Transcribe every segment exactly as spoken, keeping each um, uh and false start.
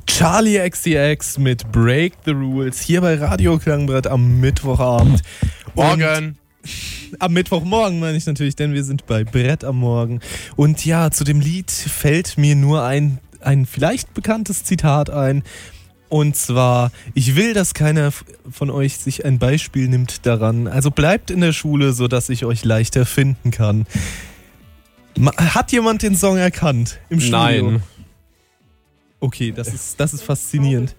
Charli X C X mit Break the Rules hier bei Radio Klangbrett am Mittwochabend. Morgen. Am Mittwochmorgen meine ich natürlich, denn wir sind bei Brett am Morgen. Und ja, zu dem Lied fällt mir nur ein, ein vielleicht bekanntes Zitat ein. Und zwar, ich will, dass keiner von euch sich ein Beispiel nimmt daran. Also bleibt in der Schule, sodass ich euch leichter finden kann. Hat jemand den Song erkannt im Studio? Nein. Okay, das ist, das ist faszinierend.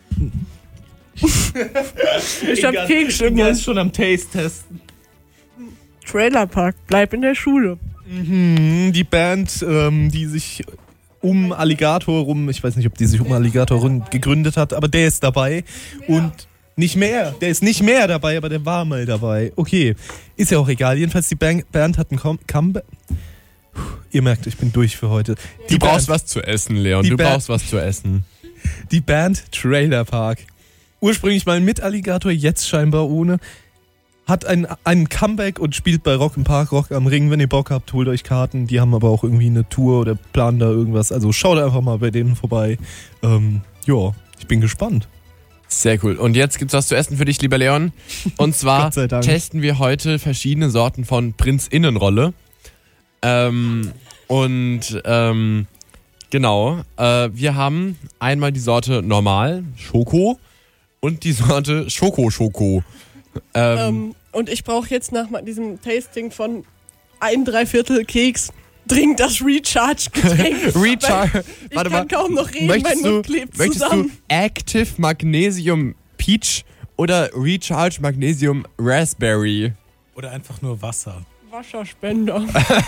Ich hab Keks im Inga Mund. ist schon am Taste-Testen. Trailerpark, bleib in der Schule. Mhm, die Band, ähm, die sich um Alligator rum, ich weiß nicht, ob die sich um Alligator rum gegründet hat, aber der ist dabei. Und nicht mehr, der ist nicht mehr dabei, aber der war mal dabei. Okay, ist ja auch egal. Jedenfalls die Band, Band hat ein Com- Comeback. Ihr merkt, ich bin durch für heute. Die Du brauchst Band, was zu essen, Leon. Die Du Band- brauchst was zu essen. Die Band Trailer Park. Ursprünglich mal mit Alligator, jetzt scheinbar ohne. Hat ein, ein Comeback und spielt bei Rock im Park, Rock am Ring. Wenn ihr Bock habt, holt euch Karten. Die haben aber auch irgendwie eine Tour oder planen da irgendwas. Also schaut einfach mal bei denen vorbei. Ähm, ja, ich bin gespannt. Sehr cool. Und jetzt gibt's was zu essen für dich, lieber Leon. Und zwar Gott sei Dank. testen wir heute verschiedene Sorten von Prinz-Innenrolle. Ähm, und ähm, genau, äh, wir haben einmal die Sorte Normal, Schoko, und die Sorte Schoko-Schoko. Ähm, Ähm, und ich brauche jetzt nach diesem Tasting von ein Dreiviertel Keks dringend das Recharge-Getränk. Recharge. Ich Warte kann mal. kaum noch reden, Möchtest mein du, Mund klebt möchtest zusammen. du Active Magnesium Peach oder Recharge Magnesium Raspberry? Oder einfach nur Wasser. Wasserspender.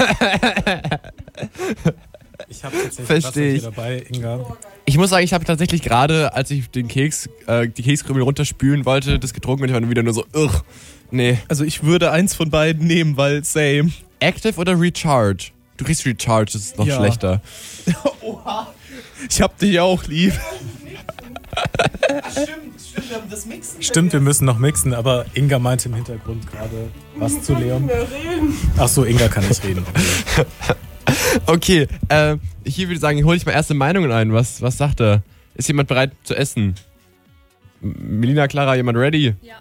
Ich habe tatsächlich Versteh Wasser hier ich. dabei, Inga. Ich muss sagen, ich habe tatsächlich gerade, als ich den Keks, äh, die Kekskrümel runterspülen wollte, das getrunken und ich war dann wieder nur so, ugh, nee. Also ich würde eins von beiden nehmen, weil same. Active oder Recharge? Du kriegst Recharge, das ist noch Ja. schlechter. Oha. Ich hab dich auch lieb. Stimmt, stimmt, aber das Mixen. Stimmt, wir müssen noch mixen, aber Inga meinte im Hintergrund gerade was zu Leon. Ach so, Inga kann nicht reden. Okay, äh, hier würde ich sagen, hole ich mal erste Meinungen ein. Was, was sagt er? Ist jemand bereit zu essen? M- Melina, Clara, jemand ready? Ja.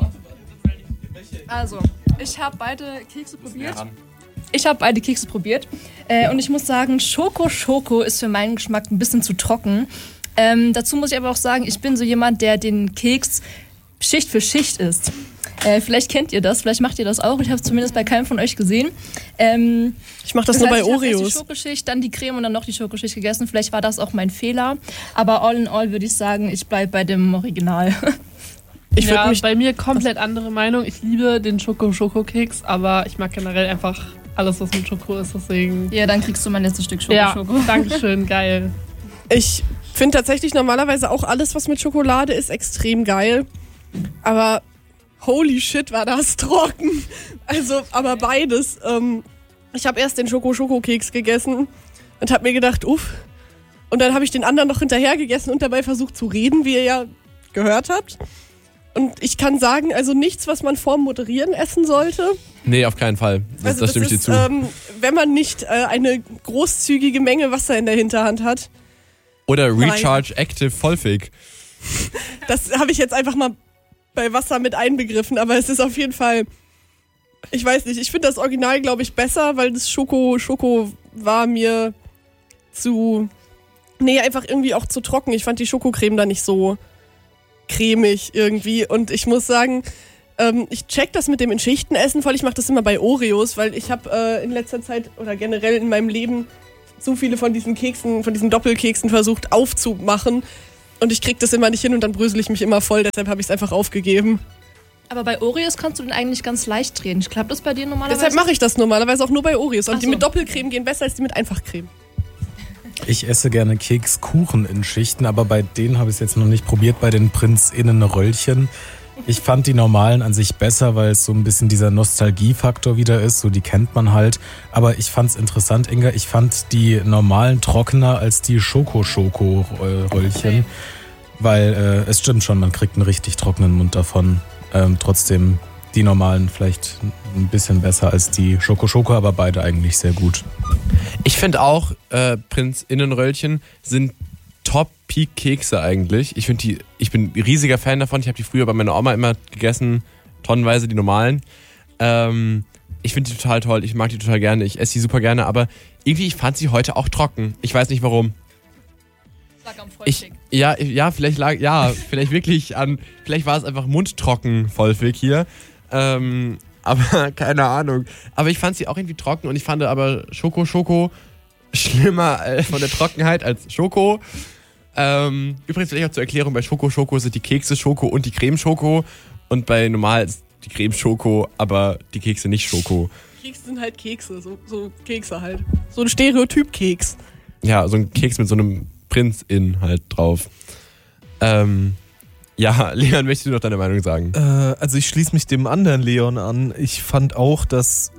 Also, ich habe beide Kekse probiert. Ich habe beide Kekse probiert. Äh, und ich muss sagen, Schoko Schoko ist für meinen Geschmack ein bisschen zu trocken. Ähm, dazu muss ich aber auch sagen, ich bin so jemand, der den Keks Schicht für Schicht isst. Äh, vielleicht kennt ihr das, vielleicht macht ihr das auch. Ich habe es zumindest bei keinem von euch gesehen. Ähm, Ich mache das, das nur heißt, bei ich habe erst Oreos. die Schokoschicht, dann die Creme und dann noch die Schokoschicht gegessen. Vielleicht war das auch mein Fehler. Aber all in all würde ich sagen, ich bleibe bei dem Original. Ich würde ja, mich bei mir komplett andere Meinung. Ich liebe den Schoko-Schoko-Keks, aber ich mag generell einfach alles, was mit Schoko ist, deswegen... Ja, dann kriegst du mein letztes Stück Schoko Ja, Schoko. danke schön, geil. Ich finde tatsächlich normalerweise auch alles, was mit Schokolade ist, extrem geil. Aber holy shit, war das trocken. Also, aber beides. Ähm, ich habe erst den Schoko-Schoko-Keks gegessen und habe mir gedacht, uff. Und dann habe ich den anderen noch hinterher gegessen und dabei versucht zu reden, wie ihr ja gehört habt. Und ich kann sagen, also nichts, was man vorm Moderieren essen sollte. Nee, auf keinen Fall. Das, Also das stimme ich dir ist, zu. Ähm, wenn man nicht äh, eine großzügige Menge Wasser in der Hinterhand hat. Oder Recharge Active Vollfig. Das habe ich jetzt einfach mal bei Wasser mit einbegriffen, aber es ist auf jeden Fall, ich weiß nicht, ich finde das Original, glaube ich, besser, weil das Schoko, Schoko war mir zu, nee, einfach irgendwie auch zu trocken. Ich fand die Schokocreme da nicht so cremig irgendwie und ich muss sagen, ähm, ich check das mit dem in Schichten essen voll. Ich mache das immer bei Oreos, weil ich habe äh, in letzter Zeit oder generell in meinem Leben so viele von diesen Keksen, von diesen Doppelkeksen versucht aufzumachen und ich krieg das immer nicht hin und dann brösel ich mich immer voll, deshalb habe ich es einfach aufgegeben. Aber bei Oreos kannst du den eigentlich ganz leicht drehen. Klappt das bei dir normalerweise? Deshalb mache ich das normalerweise auch nur bei Oreos und Ach die so. mit Doppelcreme gehen besser als die mit Einfachcreme. Ich esse gerne Kekskuchen in Schichten, aber bei denen habe ich es jetzt noch nicht probiert, bei den Prinz-Innen-Röllchen. Ich fand die normalen an sich besser, weil es so ein bisschen dieser Nostalgiefaktor wieder ist, so die kennt man halt. Aber ich fand es interessant, Inga, ich fand die normalen trockener als die Schoko-Schoko-Röllchen, weil äh, es stimmt schon, man kriegt einen richtig trockenen Mund davon. Ähm, trotzdem die normalen vielleicht ein bisschen besser als die Schoko-Schoko, aber beide eigentlich sehr gut. Ich finde auch, äh, Prinz-Innenröllchen sind Top-Peak-Kekse eigentlich. Ich finde die, ich bin ein riesiger Fan davon. Ich habe die früher bei meiner Oma immer gegessen, tonnenweise die normalen. Ähm, ich finde die total toll. Ich mag die total gerne. Ich esse die super gerne. Aber irgendwie, ich fand sie heute auch trocken. Ich weiß nicht warum. Lag am Ich, Vollschick. ja, ja, vielleicht lag, ja, vielleicht wirklich an, vielleicht war es einfach mundtrocken vollfig hier. Ähm, aber keine Ahnung. Aber ich fand sie auch irgendwie trocken und ich fand aber Schoko Schoko schlimmer äh, von der Trockenheit als Schoko. Ähm, übrigens vielleicht auch zur Erklärung, bei Schoko Schoko sind die Kekse Schoko und die Creme Schoko und bei normal ist die Creme Schoko, aber die Kekse nicht Schoko. Kekse sind halt Kekse, so, so Kekse halt. So ein Stereotyp-Keks. Ja, so ein Keks mit so einem Prinz in halt drauf. Ähm, ja, Leon, möchtest du noch deine Meinung sagen? Äh, also ich schließe mich dem anderen Leon an. Ich fand auch, dass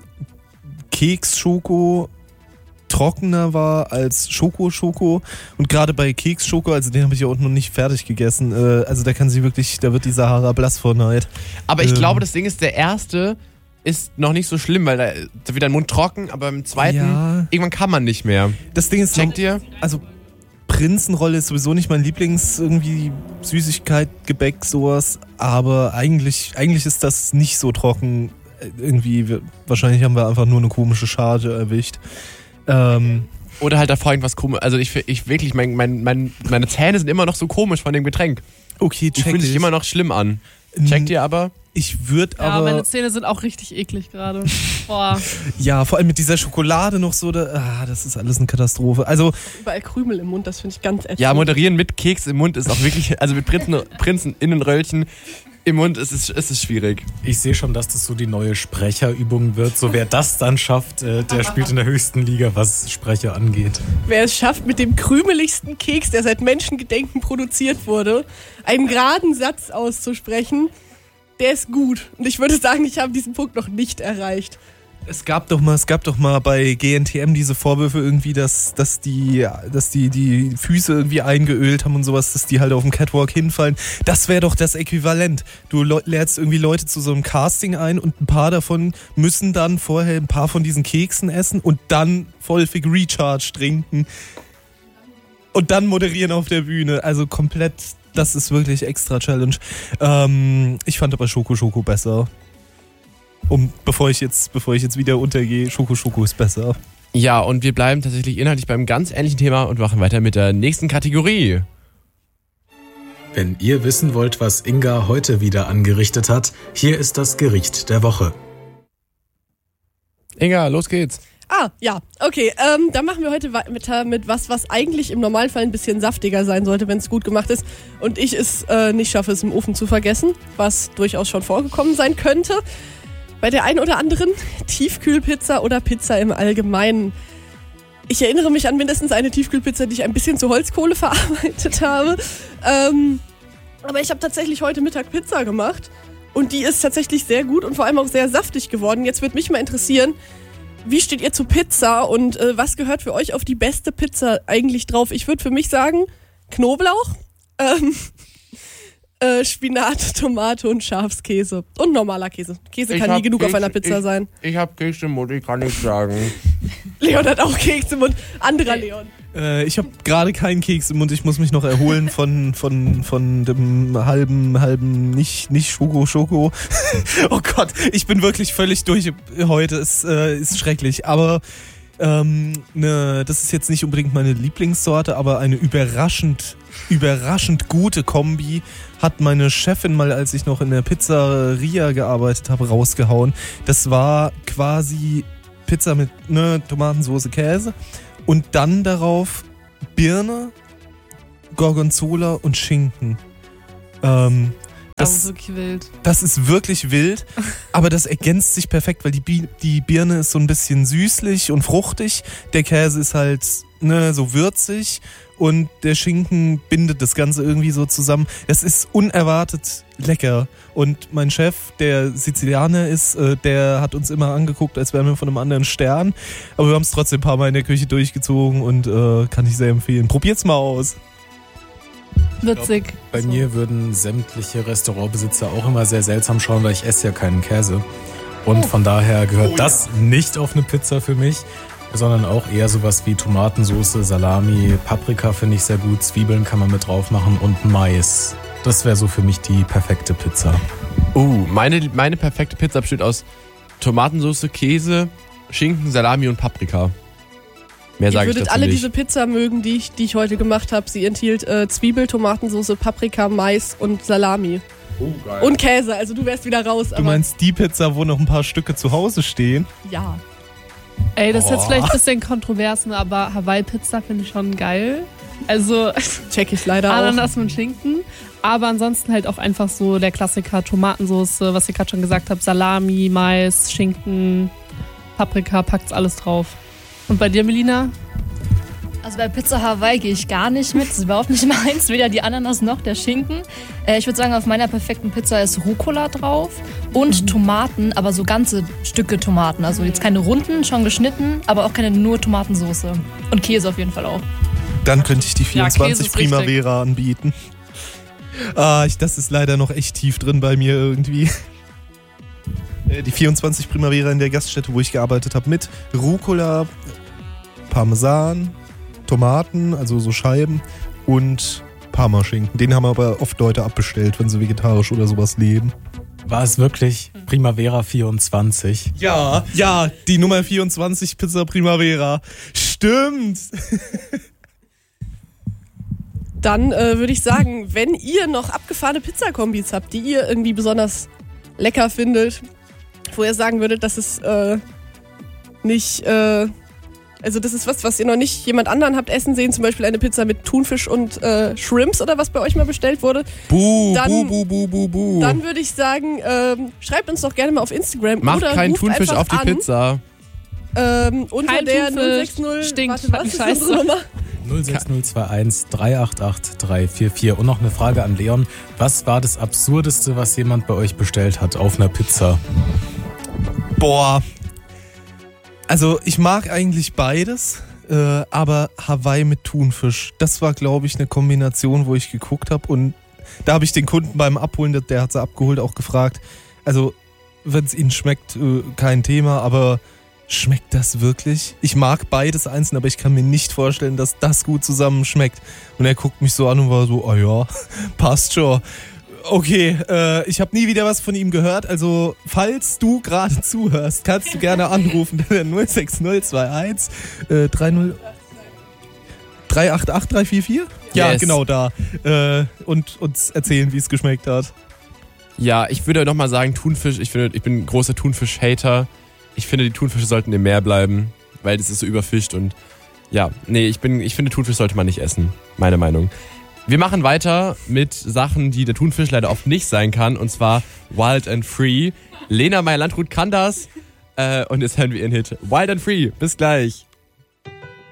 Keks-Schoko trockener war als Schoko-Schoko. Und gerade bei Keks-Schoko, also den habe ich ja auch noch nicht fertig gegessen. Äh, also da kann sie wirklich, da wird die Sahara blass vor Neid. Aber ich ähm, glaube, das Ding ist, der erste ist noch nicht so schlimm, weil da, da wird dein Mund trocken, aber im zweiten, Ja. irgendwann kann man nicht mehr. Das Ding ist, Checkt ihr? also Prinzenrolle ist sowieso nicht mein Lieblings irgendwie Süßigkeit, Gebäck, sowas. Aber eigentlich, eigentlich ist das nicht so trocken. Irgendwie, wir, wahrscheinlich haben wir einfach nur eine komische Charge erwischt. Ähm, Oder halt davor irgendwas komisch. Also ich, ich wirklich, mein, mein, mein, meine Zähne sind immer noch so komisch von dem Getränk. okay, Die check fühlen sich ich. immer noch schlimm an. Checkt ihr aber? Ich würde Ja, aber... meine Zähne sind auch richtig eklig gerade. Boah. Ja, vor allem mit dieser Schokolade noch so, da, ah, das ist alles eine Katastrophe. Also, Überall Krümel im Mund, das finde ich ganz ätzend. Ja, moderieren mit Keks im Mund ist auch wirklich, also mit Prinzen, Prinzeninnenröllchen im Mund ist es, ist es schwierig. Ich sehe schon, dass das so die neue Sprecherübung wird. So wer das dann schafft, äh, der spielt in der höchsten Liga, was Sprecher angeht. Wer es schafft, mit dem krümeligsten Keks, der seit Menschengedenken produziert wurde, einen geraden Satz auszusprechen, der ist gut. Und ich würde sagen, ich habe diesen Punkt noch nicht erreicht. es gab doch mal, es gab doch mal bei G N T M diese Vorwürfe irgendwie, dass, dass die, dass die, die Füße irgendwie eingeölt haben und sowas, dass die halt auf dem Catwalk hinfallen. Das wäre doch das Äquivalent. Du le- lädst irgendwie Leute zu so einem Casting ein und ein paar davon müssen dann vorher ein paar von diesen Keksen essen und dann vollfig Recharge trinken. Und dann moderieren auf der Bühne. Also komplett, das ist wirklich extra Challenge. Ähm, ich fand aber Schoko Schoko besser. Um, bevor ich jetzt, bevor ich jetzt wieder untergehe, Schoko Schoko ist besser. Ja, und wir bleiben tatsächlich inhaltlich beim ganz ähnlichen Thema und machen weiter mit der nächsten Kategorie. Wenn ihr wissen wollt, was Inga heute wieder angerichtet hat, hier ist das Gericht der Woche. Inga, los geht's. Ah, ja, okay. Ähm, dann machen wir heute weiter mit was, was eigentlich im Normalfall ein bisschen saftiger sein sollte, wenn es gut gemacht ist. Und ich es äh, nicht schaffe, es im Ofen zu vergessen, was durchaus schon vorgekommen sein könnte. Bei der einen oder anderen Tiefkühlpizza oder Pizza im Allgemeinen. Ich erinnere mich an mindestens eine Tiefkühlpizza, die ich ein bisschen zur Holzkohle verarbeitet habe. Ähm, aber ich habe tatsächlich heute Mittag Pizza gemacht. Und die ist tatsächlich sehr gut und vor allem auch sehr saftig geworden. Jetzt würde mich mal interessieren, wie steht ihr zu Pizza und äh, was gehört für euch auf die beste Pizza eigentlich drauf? Ich würde für mich sagen, Knoblauch, ähm, äh, Spinat, Tomate und Schafskäse. Und normaler Käse. Käse kann nie genug auf einer Pizza sein. Ich hab Keks im Mund, ich kann nichts sagen. Leon hat auch Keks im Mund. Anderer Leon. Äh, ich habe gerade keinen Keks im Mund. Ich muss mich noch erholen von, von, von dem halben, halben nicht, nicht Schoko, Schoko. Oh Gott, ich bin wirklich völlig durch heute. Es äh, ist schrecklich. Aber ähm, ne, das ist jetzt nicht unbedingt meine Lieblingssorte, aber eine überraschend, überraschend gute Kombi hat meine Chefin mal, als ich noch in der Pizzeria gearbeitet habe, rausgehauen. Das war quasi Pizza mit ne, Tomatensauce, Käse. Und dann darauf Birne, Gorgonzola und Schinken. Ähm, Das ist das, wirklich wild. das ist wirklich wild, aber das ergänzt sich perfekt, weil die, Bi- die Birne ist so ein bisschen süßlich und fruchtig, der Käse ist halt ne, so würzig und der Schinken bindet das Ganze irgendwie so zusammen. Das ist unerwartet lecker. Und mein Chef, der Sizilianer ist, äh, der hat uns immer angeguckt, als wären wir von einem anderen Stern. Aber wir haben es trotzdem ein paar Mal in der Küche durchgezogen und äh, kann ich sehr empfehlen. Probiert's mal aus. Witzig. Bei So. mir würden sämtliche Restaurantbesitzer auch immer sehr seltsam schauen, weil ich esse ja keinen Käse. Und von daher gehört Oh, das nicht auf eine Pizza für mich. Sondern auch eher sowas wie Tomatensauce, Salami, Paprika finde ich sehr gut, Zwiebeln kann man mit drauf machen und Mais. Das wäre so für mich die perfekte Pizza. Uh, meine, meine perfekte Pizza besteht aus Tomatensauce, Käse, Schinken, Salami und Paprika. Mehr Ihr sage ich würdet dazu alle nicht. diese Pizza mögen, die ich, die ich heute gemacht habe. Sie enthielt äh, Zwiebel, Tomatensauce, Paprika, Mais und Salami. Oh, geil. Und Käse, also du wärst wieder raus. Du aber meinst die Pizza, wo noch ein paar Stücke zu Hause stehen? ja. Ey, das ist jetzt Oh. vielleicht ein bisschen kontrovers, ne, aber Hawaii-Pizza finde ich schon geil. Also Check ich leider auch. Ananas mit Schinken. Aber ansonsten halt auch einfach so der Klassiker Tomatensauce, was ihr gerade schon gesagt habt, Salami, Mais, Schinken, Paprika, packt's alles drauf. Und bei dir, Melina? Also bei Pizza Hawaii gehe ich gar nicht mit. Das ist überhaupt nicht meins. Weder die Ananas noch der Schinken. Äh, ich würde sagen, auf meiner perfekten Pizza ist Rucola drauf und Tomaten, aber so ganze Stücke Tomaten. Also jetzt keine runden, schon geschnitten, aber auch keine nur Tomatensauce. Und Käse auf jeden Fall auch. Dann könnte ich die Ja, Käse vierundzwanzig ist richtig. Primavera anbieten. Ah, ich, das ist leider noch echt tief drin bei mir irgendwie. Äh, Die vierundzwanzig Primavera in der Gaststätte, wo ich gearbeitet habe, mit Rucola, Parmesan, Tomaten, also so Scheiben und Parmaschinken. Den haben aber oft Leute abbestellt, wenn sie vegetarisch oder sowas leben. War es wirklich Primavera vierundzwanzig? Ja, ja, die Nummer vierundzwanzig Pizza Primavera. Stimmt. Dann äh, würde ich sagen, wenn ihr noch abgefahrene Pizzakombis habt, die ihr irgendwie besonders lecker findet, wo ihr sagen würdet, das ist äh, nicht, äh, also das ist was, was ihr noch nicht jemand anderen habt essen sehen, zum Beispiel eine Pizza mit Thunfisch und äh, Shrimps oder was bei euch mal bestellt wurde, Buh, Dann- buh, buh, buh, buh, buh. dann würde ich sagen, ähm, schreibt uns doch gerne mal auf Instagram Macht oder keinen ruft Thunfisch einfach auf die an, Pizza. Ähm, unter Kein der Thunfisch, null sechs null, stinkt, warte, was fucking ist unsere scheiße. Nummer? null sechs null zwei eins drei acht acht drei vier vier. Und noch eine Frage an Leon. Was war das Absurdeste, was jemand bei euch bestellt hat auf einer Pizza? Boah. Also ich mag eigentlich beides, äh, aber Hawaii mit Thunfisch, das war, glaube ich, eine Kombination, wo ich geguckt habe und da habe ich den Kunden beim Abholen, der, der hat sie abgeholt, auch gefragt, also wenn es ihnen schmeckt, äh, kein Thema, aber schmeckt das wirklich? Ich mag beides einzeln, aber ich kann mir nicht vorstellen, dass das gut zusammen schmeckt. Und er guckt mich so an und war so, oh ja, passt schon. Okay, äh, ich habe nie wieder was von ihm gehört, also falls du gerade zuhörst, kannst du gerne anrufen, der null sechs null zwei eins äh, drei null drei acht acht drei vier vier? Ja, Yes. genau da. Äh, und uns erzählen, wie es geschmeckt hat. Ja, ich würde nochmal sagen, Thunfisch, ich finde, ich bin ein großer Thunfisch-Hater. Ich finde, die Thunfische sollten im Meer bleiben, weil das ist so überfischt und ja, nee, ich bin, ich finde, Thunfisch sollte man nicht essen. Meine Meinung. Wir machen weiter mit Sachen, die der Thunfisch leider oft nicht sein kann, und zwar Wild and Free. Lena Meyer-Landrut kann das äh, und jetzt hören wir ihren Hit Wild and Free. Bis gleich.